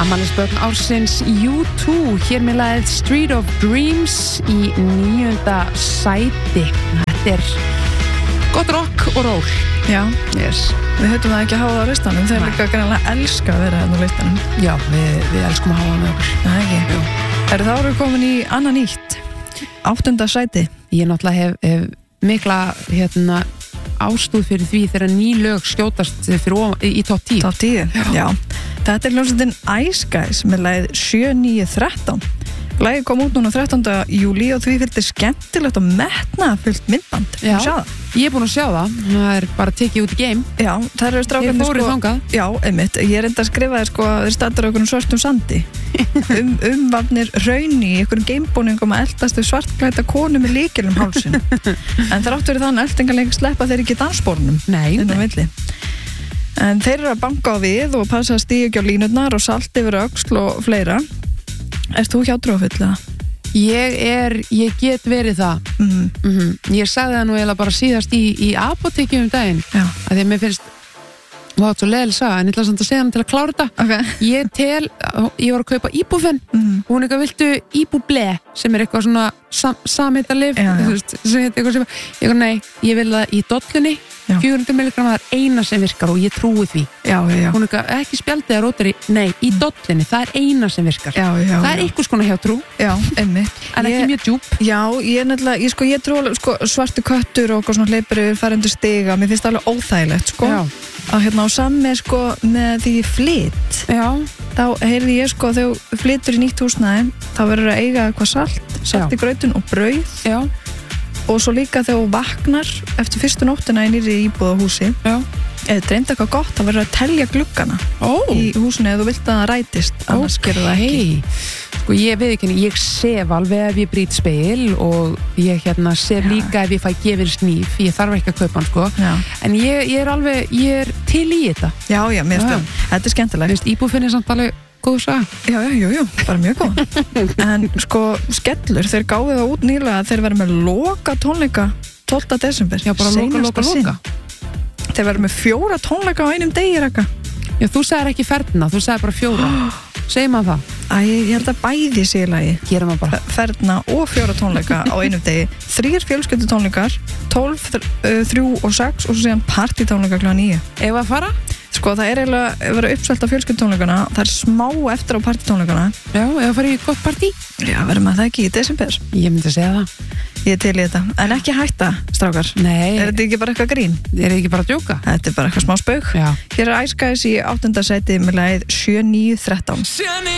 Afmælisbörn ársins U2 hér með lagið Street of Dreams í 9. sæti. Þetta er gott rock og ról. Já, Yes. við höfum það ekki að hafa það á listanum. Þeir líka greinlega elska að vera hérna á listanum. Já, við elskum að hafa það með okkur. Það ekki. Þá erum við komin í annað nýtt. 8. sæti. Ég náttúrulega hef mikla ástúð fyrir því þegar ný lög skjótast í top 10. Top 10, já. Þetta er hljómsveitin Ice Guys með lagið 7913. Lagið kom út núna 13. júlí og því fylgdi skemmtilegt og metnaðarfullt myndband. Já, Sjá það? ég er búin að sjá það. Það er bara tekið út í game. Já, það eru strákarnir Ég fór í þangað. Já, einmitt. Ég er enda að skrifa þér þeir stattur okkur svartum sandi. Umvafnir rauni í einhverjum gamebúningum að eldast við svartklædda konu með lykilum hálsinn. En þrátt fyrir þann eldingarleik sleppa þeir ekki dansbornum. Nei. En þeir eru að banka á við og passa að stíga ekki á línurnar og salt yfir öxl og fleira. Ert þú hjátrúarfull eða? Ég get verið það. Ég sagði það nú eiginlega bara síðast í apótekju daginn. Já. Að því að mér finnst það var svo leiðileg saga, en ég ætla samt að segja hann til að klára þetta. Okay. Ég var að kaupa Ibufen og hún eitthvað viltu Ibuble sem er eitthvað svona samheitalyf sem heit eitthvað sem ég nei, ég vil það í dollunni 400 mg, það er eina sem virkar og ég trúi því. Já. Hún eitthvað, ekki spjaldið að rótari, nei, í dollunni, það er eina sem virkar. Það er eitthvað skona hjá trú. Já, einmitt. En ekki mjög djúp. Já, ég trú svartu köttur og svona hleypur yfir færandu stiga, mér finnst það alveg óþægilegt, að á samme með því flyt. Já. Þá heyrði ég þegar flytur í nýtt húsnæði, þá verður að eiga eitthvað salt í grautun og brauð. Já. Og svo líka þegar þú vaknar eftir fyrstu nóttina í nýrri íbúðahúsi, eða dreymd eitthvað gott, þá verður að telja gluggana í húsinu eða þú vilt að það rætist, annars gerur það ekki. Ég veit ekki, ég sef alveg ef ég brýt spegil og ég sef líka ef ég fæ gefin sníf, ég þarf ekki að kaupa hann en ég er til í þetta. Já, mér finnst þetta er skemmtilegt. Íbúfinn er samt alveg góð saga. Já, bara mjög góð. En skellur, þeir gáðu það út nýlega að þeir verður með loka tónleika 12. desember. Já, bara loka. Þeir verður með 4 tónleika á einum degi, Raka. Já, þú sagðir ekki ferna, þú sagðir bara 4. Segir maður það? Ég held að bæði sé í lagi. Gerum maður bara. Ferna og 4 tónleika á einum degi. 3 fjölskyldutónleikar, 12, 3 og 6 og svo síðan partytónleika kl. 9. Ef að fara? Það er eiginlega að vera uppselt á fjölskyldutónleikana, það er smá eftir á partytónleikana. Já, ef að fara í gott partí? Já, verðum að það ekki í desember. Ég myndi að segja það. Ég er til í þetta. En ekki hætta, strákar. Nei. Er þetta ekki bara eitthvað grín? Er þetta ekki bara að djóka? Þetta er bara eitthvað smá spaug. Já. Hér er Ice Guys í 8. sæti með lagið 7913.